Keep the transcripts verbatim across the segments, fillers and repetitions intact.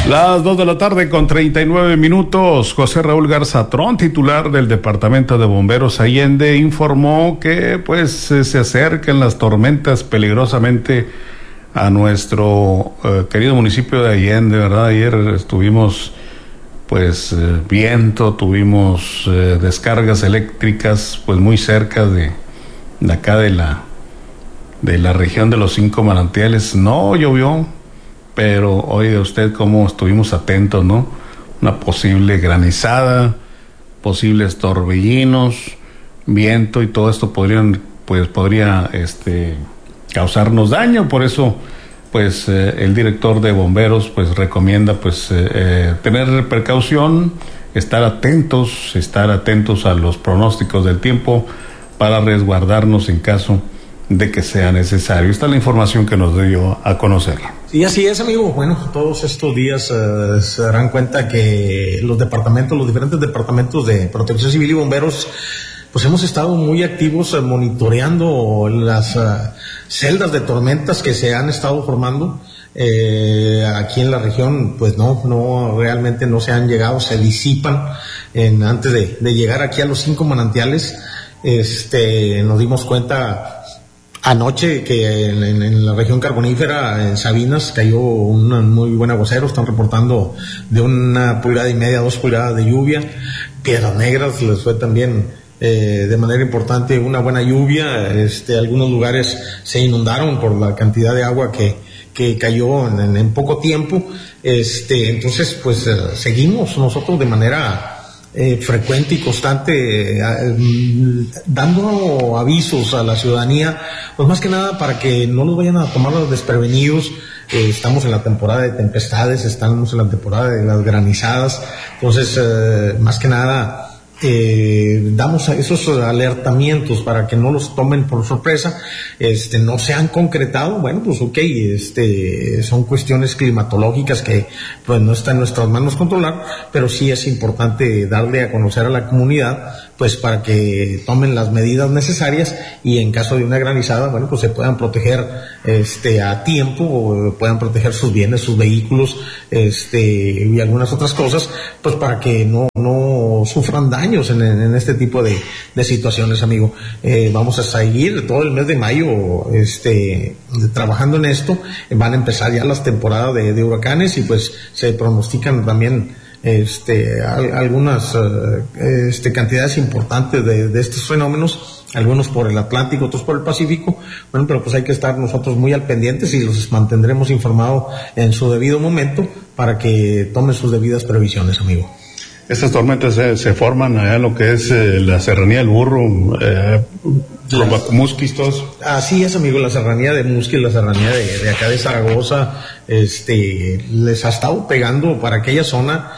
Las dos de la tarde con treinta y nueve minutos. José Raúl Garzatron, titular del Departamento de Bomberos Allende, informó que pues se acercan las tormentas peligrosamente a nuestro eh, querido municipio de Allende, ¿verdad? Ayer estuvimos pues eh, viento, tuvimos eh, descargas eléctricas pues muy cerca de, de acá de la de la región de los Cinco Manantiales. No llovió, pero oye usted cómo estuvimos atentos, ¿no? Una posible granizada, posibles torbellinos, viento y todo esto podrían, pues podría, este, causarnos daño. Por eso, pues eh, el director de bomberos, pues recomienda, pues eh, eh, tener precaución, estar atentos, estar atentos a los pronósticos del tiempo para resguardarnos en caso de que sea necesario. Esta es la información que nos dio a conocer. Sí, así es, amigo. Bueno, todos estos días uh, se darán cuenta que los departamentos, los diferentes departamentos de Protección Civil y Bomberos, pues hemos estado muy activos uh, monitoreando las uh, celdas de tormentas que se han estado formando. Eh, aquí en la región, pues no, no, realmente no se han llegado, se disipan en, antes de, de llegar aquí a los Cinco Manantiales. Este, nos dimos cuenta anoche que en, en, en la región carbonífera, en Sabinas, cayó un muy buen aguacero. Están reportando de una pulgada y media a dos pulgadas de lluvia. Piedras Negras les fue también eh, de manera importante una buena lluvia. Este, algunos lugares se inundaron por la cantidad de agua que, que cayó en, en, en poco tiempo. Este, entonces, pues eh, seguimos nosotros de manera Eh, frecuente y constante eh, dando avisos a la ciudadanía, pues más que nada para que no los vayan a tomar los desprevenidos. Eh, estamos en la temporada de tempestades, estamos en la temporada de las granizadas, entonces eh, más que nada Eh, damos esos alertamientos para que no los tomen por sorpresa. Este, no se han concretado, bueno, pues ok, este, son cuestiones climatológicas que pues no está en nuestras manos controlar, pero sí es importante darle a conocer a la comunidad, pues para que tomen las medidas necesarias y en caso de una granizada, bueno, pues se puedan proteger este, a tiempo, o puedan proteger sus bienes, sus vehículos, este, y algunas otras cosas, pues para que no, no sufran daño En, en este tipo de, de situaciones, amigo. Eh, vamos a seguir todo el mes de mayo este, trabajando en esto. Van a empezar ya las temporadas de, de huracanes y pues se pronostican también este, al, algunas uh, este, cantidades importantes de, de estos fenómenos, algunos por el Atlántico, otros por el Pacífico. Bueno, pero pues hay que estar nosotros muy al pendientes y los mantendremos informados en su debido momento para que tomen sus debidas previsiones, amigo. Estas tormentas se, se forman allá en lo que es eh, la Serranía del Burro, eh, Musquis, todos. Así es, amigo, la Serranía de Musquis, la Serranía de, de acá de Zaragoza, este, les ha estado pegando para aquella zona,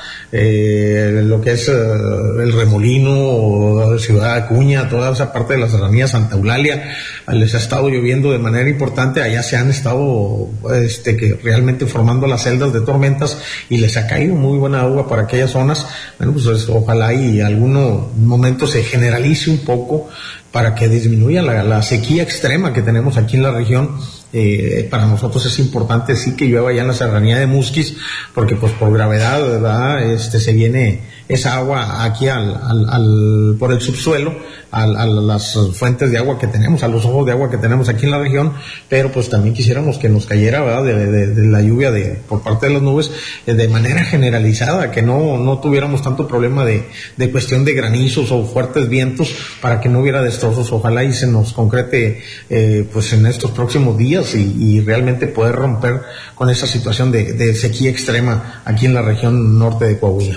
eh, lo que es uh, el Remolino, Ciudad Acuña, toda esa parte de la Serranía, Santa Eulalia, les ha estado lloviendo de manera importante. Allá se han estado este, que realmente formando las celdas de tormentas y les ha caído muy buena agua para aquellas zonas. Bueno, pues es, ojalá y en algún momento se generalice un poco para que disminuya la, la sequía extrema que tenemos aquí en la región. Eh, para nosotros es importante sí que llueva ya en la Serranía de Musquis, porque pues por gravedad, ¿verdad? Este, se viene esa agua aquí al, al, al por el subsuelo, al, a las fuentes de agua que tenemos, a los ojos de agua que tenemos aquí en la región, pero pues también quisiéramos que nos cayera, ¿verdad? De, de, de la lluvia de, por parte de las nubes, eh, de manera generalizada, que no, no tuviéramos tanto problema de, de cuestión de granizos o fuertes vientos, para que no hubiera destrozos. Ojalá y se nos concrete eh, pues en estos próximos días y, y realmente poder romper con esa situación de, de sequía extrema aquí en la región norte de Coahuila.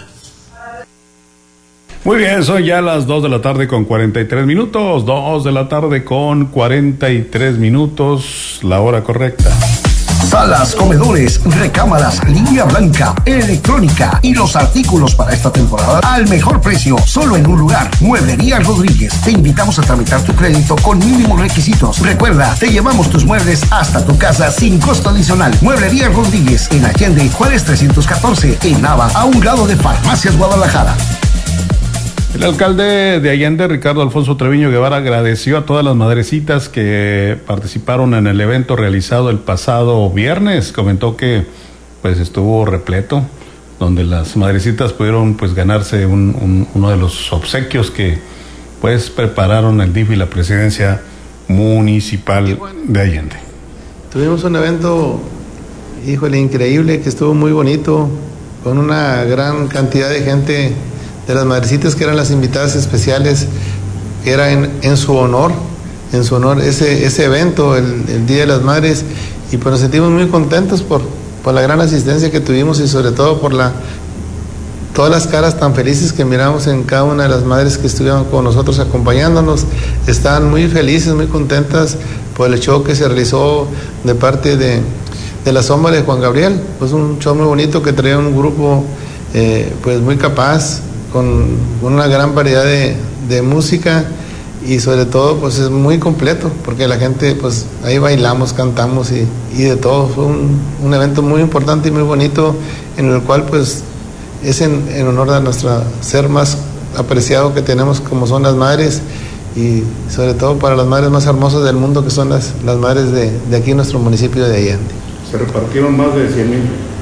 Muy bien, son ya las dos de la tarde con cuarenta y tres minutos, dos de la tarde con cuarenta y tres minutos, la hora correcta. Salas, comedores, recámaras, línea blanca, electrónica y los artículos para esta temporada al mejor precio, solo en un lugar. Mueblería Rodríguez. Te invitamos a tramitar tu crédito con mínimos requisitos. Recuerda, te llevamos tus muebles hasta tu casa sin costo adicional. Mueblería Rodríguez, en Allende, Juárez trescientos catorce, en Nava, a un lado de Farmacias Guadalajara. El alcalde de Allende, Ricardo Alfonso Treviño Guevara, agradeció a todas las madrecitas que participaron en el evento realizado el pasado viernes. Comentó que pues estuvo repleto. donde las madrecitas pudieron pues ganarse un, un, uno de los obsequios que pues prepararon el D I F y la presidencia municipal de Allende. Tuvimos un evento, híjole, increíble, que estuvo muy bonito, con una gran cantidad de gente, de las madrecitas que eran las invitadas especiales, que era en, en su honor, en su honor ese, ese evento, el, el Día de las Madres, y pues nos sentimos muy contentos por, por la gran asistencia que tuvimos y sobre todo por la todas las caras tan felices que miramos en cada una de las madres que estuvieron con nosotros acompañándonos. Estaban muy felices, muy contentas por el show que se realizó de parte de, de la sombra de Juan Gabriel. Pues un show muy bonito que traía un grupo eh, pues muy capaz, con, con una gran variedad de, de música, y sobre todo pues es muy completo, porque la gente pues ahí bailamos, cantamos y, y de todo. Fue un, un evento muy importante y muy bonito, en el cual pues es en, en honor a nuestro ser más apreciado que tenemos, como son las madres, y sobre todo para las madres más hermosas del mundo, que son las, las madres de, de aquí en nuestro municipio de Allende. Se repartieron más de cien mil.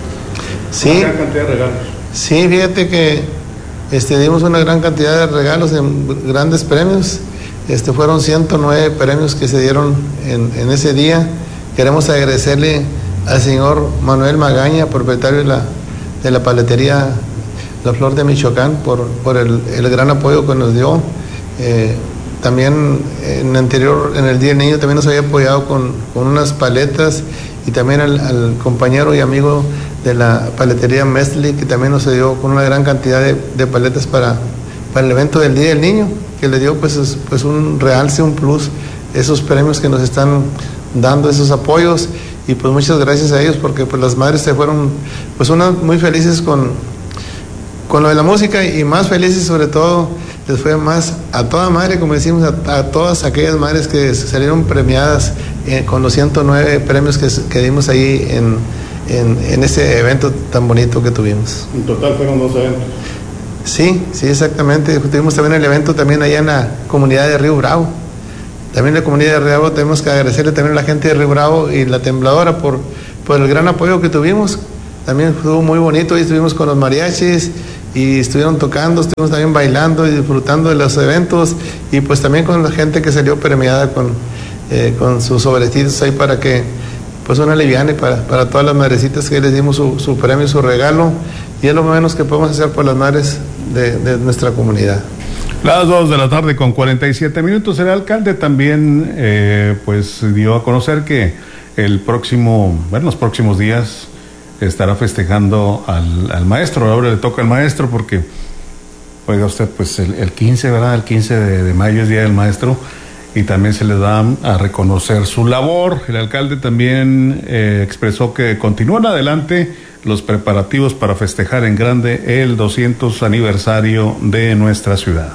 Sí, una gran cantidad de regalos. Sí, fíjate que este, dimos una gran cantidad de regalos en grandes premios. Este, fueron ciento nueve premios que se dieron en, en ese día. Queremos agradecerle al señor Manuel Magaña, propietario de la, de la paletería La Flor de Michoacán, por, por el, el gran apoyo que nos dio. Eh, también en, anterior, en el Día del Niño también nos había apoyado con, con unas paletas, y también al, al compañero y amigo de la paletería Mesli, que también nos dio con una gran cantidad de, de paletas para, para el evento del Día del Niño, que le dio pues, pues un realce, un plus, esos premios que nos están dando, esos apoyos, y pues muchas gracias a ellos, porque pues las madres se fueron pues unas muy felices con, con lo de la música, y más felices sobre todo les fue más a toda madre, como decimos, a, a todas aquellas madres que salieron premiadas eh, con los ciento nueve premios que, que dimos ahí en, en, en ese evento tan bonito que tuvimos. En total fueron dos eventos. Sí, sí, exactamente. Tuvimos también el evento también allá en la comunidad de Río Bravo. También en la comunidad de Río Bravo tenemos que agradecerle también a la gente de Río Bravo y la Tembladora por, por el gran apoyo que tuvimos. También estuvo muy bonito, y estuvimos con los mariachis y estuvieron tocando, estuvimos también bailando y disfrutando de los eventos, y pues también con la gente que salió premiada con, eh, con sus sobrecitos ahí para que pues una liviane para, para todas las madrecitas, que les dimos su, su premio, su regalo, y es lo menos que podemos hacer por las madres de, de nuestra comunidad. Las dos de la tarde con cuarenta y siete minutos. El alcalde también eh, pues dio a conocer que el próximo, bueno, los próximos días estará festejando al, al maestro. Ahora le toca al maestro porque, oiga usted, pues el, el quince, ¿verdad? El quince de, de mayo es Día del Maestro, y también se le da a reconocer su labor. El alcalde también eh, expresó que continúan adelante los preparativos para festejar en grande el doscientos aniversario de nuestra ciudad.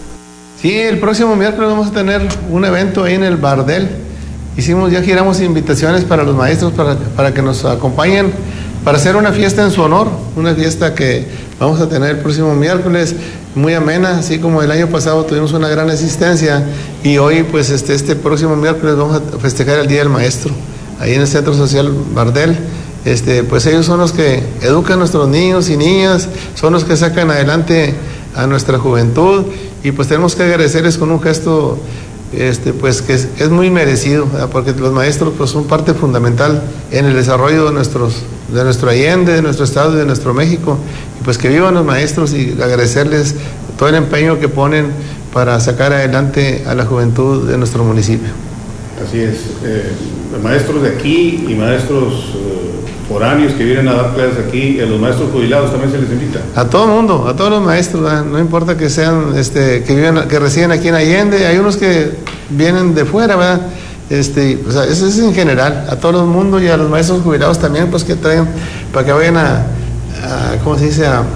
Sí, el próximo miércoles vamos a tener un evento ahí en el Bardel. Hicimos, ya giramos invitaciones para los maestros para, para que nos acompañen para hacer una fiesta en su honor, una fiesta que vamos a tener el próximo miércoles, muy amena, así como el año pasado tuvimos una gran asistencia, y hoy pues este, este próximo miércoles vamos a festejar el Día del Maestro, ahí en el Centro Social Bardel. Este, pues ellos son los que educan a nuestros niños y niñas, son los que sacan adelante a nuestra juventud, y pues tenemos que agradecerles con un gesto este, pues que es, es muy merecido, ¿verdad? Porque los maestros pues son parte fundamental en el desarrollo de nuestros de nuestro Allende, de nuestro estado y de nuestro México, y pues que vivan los maestros, y agradecerles todo el empeño que ponen para sacar adelante a la juventud de nuestro municipio. Así es, eh, maestros de aquí y maestros eh, foráneos que vienen a dar clases aquí, a los maestros jubilados también se les invita. A todo el mundo, a todos los maestros, ¿verdad? No importa que sean, este, que viven, que residen aquí en Allende, hay unos que vienen de fuera, ¿verdad? Este, o sea, eso es en general, a todo el mundo, y a los maestros jubilados también, pues que traen, para que vayan a, a ¿cómo se dice? A,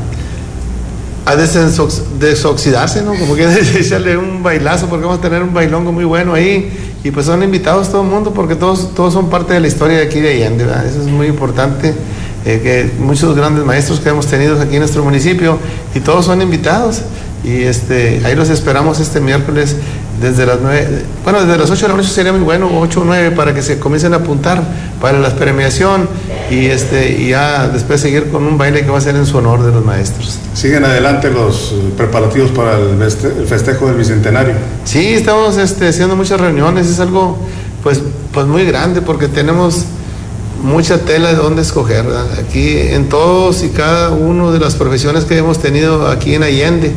a desoxidarse, ¿no? Como que echarle un bailazo, porque vamos a tener un bailongo muy bueno ahí, y pues son invitados todo el mundo, porque todos, todos son parte de la historia de aquí de Allende, ¿verdad? Eso es muy importante, eh, que muchos grandes maestros que hemos tenido aquí en nuestro municipio, y todos son invitados, y este, ahí los esperamos este miércoles desde las nueve, bueno, desde las ocho de la noche sería muy bueno, ocho o nueve, para que se comiencen a apuntar para la premiación y, este, y ya después seguir con un baile que va a ser en su honor de los maestros. ¿Siguen adelante los preparativos para el, el festejo del Bicentenario? Sí, estamos este, haciendo muchas reuniones, es algo pues, pues muy grande porque tenemos mucha tela de dónde escoger, ¿verdad? Aquí en todos y cada uno de las profesiones que hemos tenido aquí en Allende.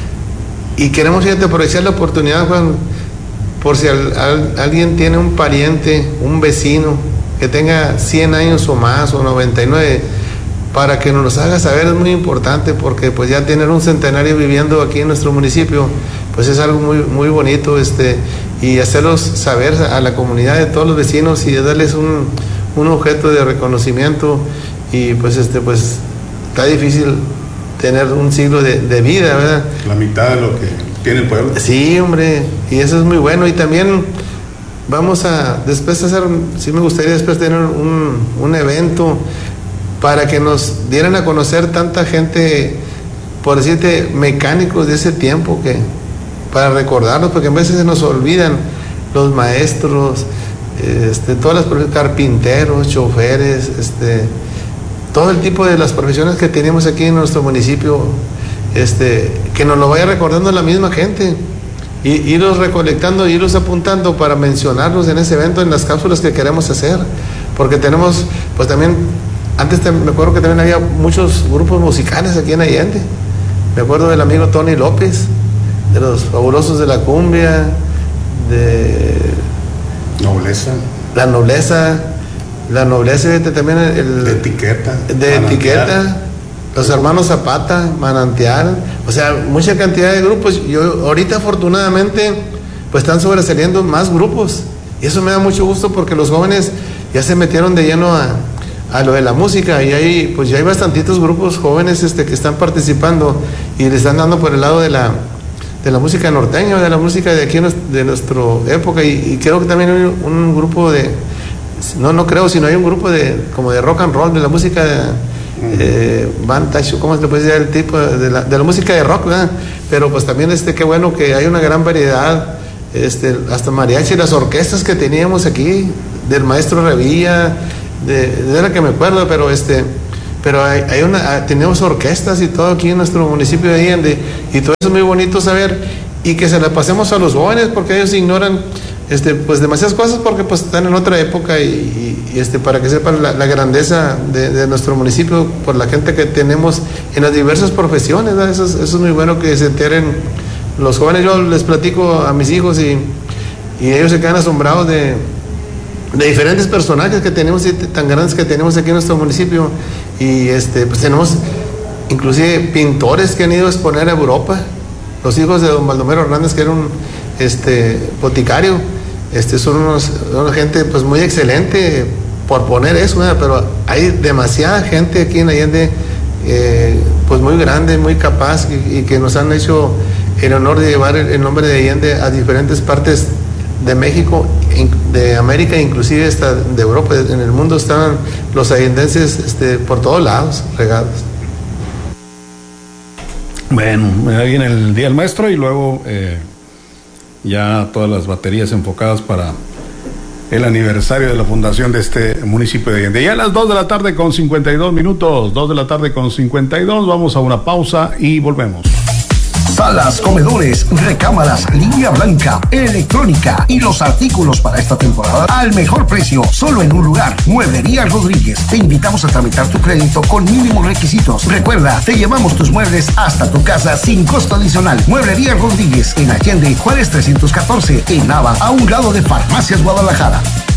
Y queremos, fíjate, aprovechar la oportunidad, Juan, por si al, al, alguien tiene un pariente, un vecino, que tenga cien años o más, o noventa y nueve, para que nos los haga saber, es muy importante, porque pues ya tener un centenario viviendo aquí en nuestro municipio, pues es algo muy, muy bonito, este, y hacerlos saber a la comunidad de todos los vecinos y darles un, un objeto de reconocimiento, y pues este, pues está difícil tener un siglo de, de vida, ¿verdad? La mitad de lo que tiene el pueblo. Sí, hombre, y eso es muy bueno. Y también vamos a después hacer, sí me gustaría después tener un, un evento para que nos dieran a conocer tanta gente, por decirte, mecánicos de ese tiempo, que para recordarlos, porque a veces se nos olvidan los maestros, este, todas las carpinteros, choferes, este todo el tipo de las profesiones que tenemos aquí en nuestro municipio, este, que nos lo vaya recordando la misma gente, y irlos recolectando, irlos apuntando para mencionarlos en ese evento, en las cápsulas que queremos hacer, porque tenemos, pues también, antes te, me acuerdo que también había muchos grupos musicales aquí en Allende, me acuerdo del amigo Tony López, de los Fabulosos de la Cumbia, de... Nobleza. La Nobleza, La nobleza, fíjate, también el... De etiqueta. De manantial. etiqueta, los hermanos Zapata, Manantial, o sea, mucha cantidad de grupos. Yo ahorita afortunadamente, pues están sobresaliendo más grupos. Y eso me da mucho gusto porque los jóvenes ya se metieron de lleno a, a lo de la música. Y hay, pues ya hay bastantitos grupos jóvenes este, que están participando y le están dando por el lado de la, de la música norteña, de la música de aquí, de nuestra época. Y, y creo que también hay un grupo de... No, no creo, sino hay un grupo de como de rock and roll, de la música de, eh, Vantage, ¿cómo se le puede decir? El tipo de la, de la música de rock, ¿verdad? Pero pues también este, qué bueno que hay una gran variedad, este, hasta mariachi, las orquestas que teníamos aquí, del maestro Revilla, de, de la que me acuerdo, pero este, pero hay, hay una, tenemos orquestas y todo aquí en nuestro municipio de Allende, y todo eso es muy bonito saber, y que se la pasemos a los jóvenes, porque ellos ignoran este, pues demasiadas cosas, porque pues están en otra época, y, y, y este, para que sepan la, la grandeza de, de nuestro municipio por la gente que tenemos en las diversas profesiones, ¿verdad? Eso es, eso es muy bueno que se enteren los jóvenes. Yo les platico a mis hijos y, y ellos se quedan asombrados de, de diferentes personajes que tenemos, tan grandes que tenemos aquí en nuestro municipio, y este, pues tenemos inclusive pintores que han ido a exponer a Europa, los hijos de don Baldomero Hernández, que era un este, boticario. Este, son unos, una gente pues muy excelente por poner eso, ¿verdad? Pero hay demasiada gente aquí en Allende, eh, pues muy grande, muy capaz, y, y que nos han hecho el honor de llevar el, el nombre de Allende a diferentes partes de México, de América, inclusive hasta de Europa. En el mundo están los allendenses este, por todos lados, regados. Bueno, ahí viene el Día del Maestro y luego eh, ya todas las baterías enfocadas para el aniversario de la fundación de este municipio de Allende. Ya a las dos de la tarde con cincuenta y dos minutos, dos de la tarde con cincuenta y dos, vamos a una pausa y volvemos. Salas, comedores, recámaras, línea blanca, electrónica y los artículos para esta temporada al mejor precio, solo en un lugar. Mueblería Rodríguez. Te invitamos a tramitar tu crédito con mínimos requisitos. Recuerda, te llevamos tus muebles hasta tu casa sin costo adicional. Mueblería Rodríguez en Allende, Juárez trescientos catorce, en Nava, a un lado de Farmacias Guadalajara.